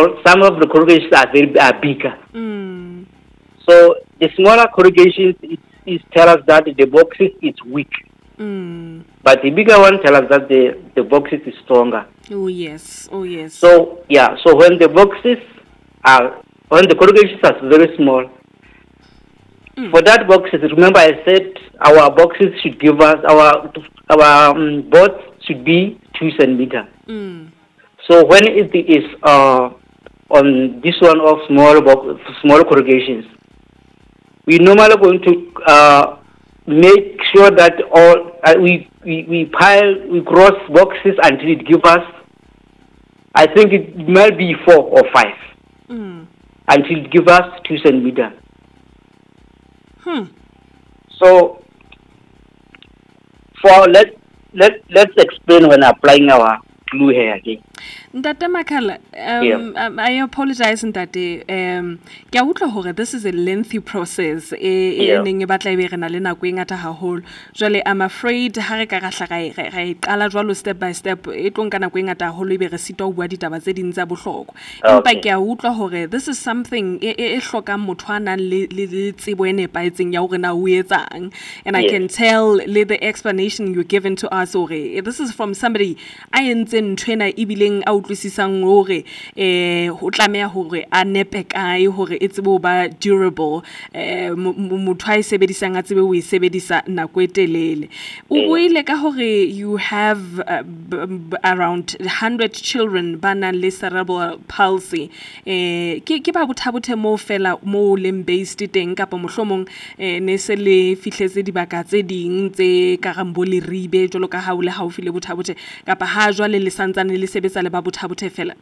some of the corrugations are bigger. Mm. So the smaller corrugations is tell us that the boxes is weak. Mm. But the bigger one tell us that the boxes is stronger. Oh yes. So so when the corrugations are very small, for that boxes, remember I said our boxes should give us our boards should be 2 centimeter. Mm. So when it is on this one of small corrugations, we normally going to make sure that all we cross boxes until it gives us. I think it might be 4 or 5 until it gives us 2 centimeter. So let's explain when applying our glue here again. Ntate Makhala, I apologize ntate. Ke a utlwa hore this is a lengthy process. Neng e batla ebe re na le nako e ngata haholo. Jwale I'm afraid ha re ka gahla ga qala jwalo step by step e tlo nka nako e ngata haholo ebe re sitwa ho bua ditaba tse ding tsa bohlokwa. Empa ke a utlwa hore this is something e hlokang motho a nang le tsebo e nepahetseng ya hore na o etsang. And I can tell the explanation you given to us hore this is from somebody a entseng ntwena ibileng a utlwisisang hore ho tlameha hore a nepe kae hore e tsebe ho ba durable, motho a e sebedisang a tsebe ho e sebedisa nako e telele. O buile ka hore you have around 100 children ba nang le cerebral palsy. Ke ba bothabothe mo fela mo leng based teng kapa mohlomong ne se le fihletse dibaka tse ding tse ka rambo le ribe jolo ka ha o le haufi le bothabothe kapa ha jwale le santsane le sebetsa le ba bothabothe fela?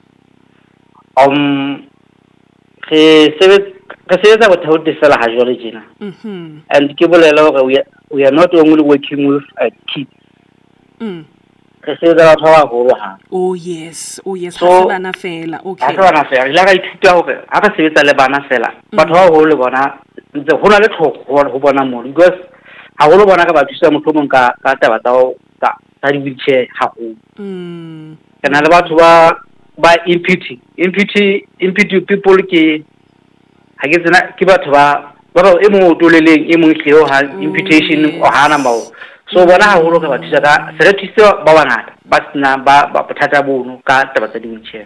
Re sebetsa bothabothe fela ha jwale jena. And ke bolela hore we are not only working with kids. Re sebetsa batho ba baholo ha. Oh yes, ha se bana fela. Okay. Ha se bana fela. Re la ga ithuta hore ha re sebetsa le bana fela. Batho ba baholo bona ntse hona le tlhoko ho bona mo because ha holo bona ka ba thusa mohlomong ka taba tsa di wheelchair ha ho. Kana le batho ba impute people ke ha ke tsena ke batho ba e mo toleleng e mo hleo ha imputation o hana bao. So bona ha holo ka ba thusa ka se re thusa ba bangata ba tsena ba bothata bono ka taba tsa di wheelchair.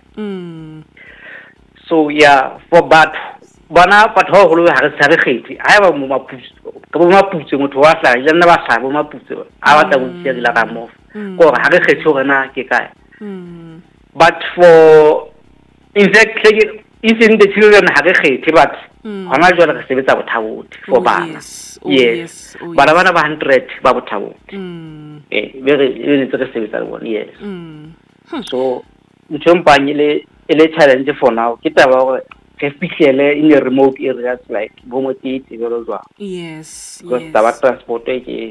So for batho bona batho ba holo ha re sa re kgethe ha ba mo maputso ka bo maputso motho wa hla ja nna ba sa bo maputso a batla go tsia dila ka mo go ha re kgethe hore na ke kae. But for in fact even the children ha re kgethe but hona jwale re sebetsa bothabothe for bana. Yes. Bana ba 100 ba bothabothe. Very re sebetsa le bona. Yes. So mthompanye le challenge for now ke taba hore re fihlele in a remote areas like Bomoti jalo jwa. Yes. Because taba transport ke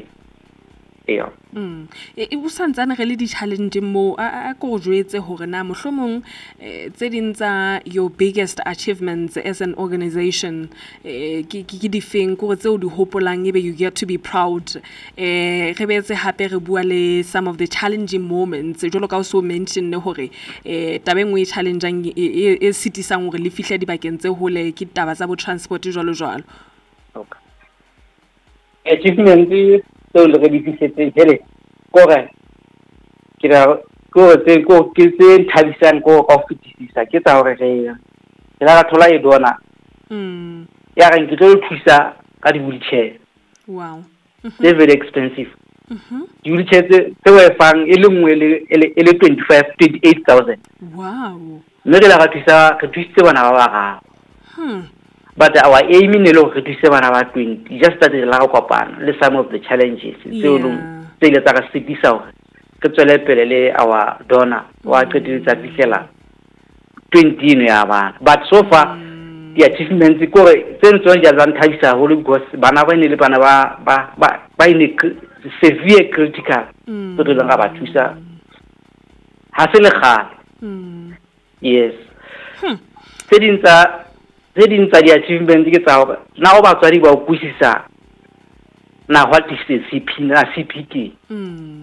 e busantsane re le di challenge mo a go jwetse hore na mohlomong tse ding tsa your biggest achievements as an organization ke di feng go tseo di hopolang ebe you get to be proud. Re betse hape re bua le some of the challenging moments jolo ka o so mention hore tabeng we challengeang e sitisang hore le fihle di bakeng tse hole ke taba tsa bo transport jalo. Okay. Achievement so le re di fihletse hele kore ke ra go ke se thabisang go ka fitisisa ke tsa hore ke la thola e dona ya ga ke tlo thusa ka di wheelchair. Wow. They're very expensive. Di wheelchair tse we fang e le ngwe ele 28,000. Wow. Mme ke la ga thusa ke thusitse bana ba ga. But our aim in lo re thuse bana ba 20 just that la go kopana le some of the challenges tse le tsa ka sitisa hore ke tswele pele le our donor wa qeteditsa fihlela 20 ya bana. But so far the achievements ko re tse ntse ja zan thabisa ho because bana ba ne le bana ba ine severe critical so re nga ba thusa ha se le gale. Yes. Tse ding tsa di achievement ke tsa hore na o batswadi ba o kwisisa na what is the CPT.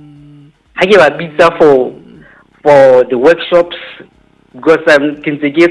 Ha ke ba bitsa for the workshops because ke ntse ke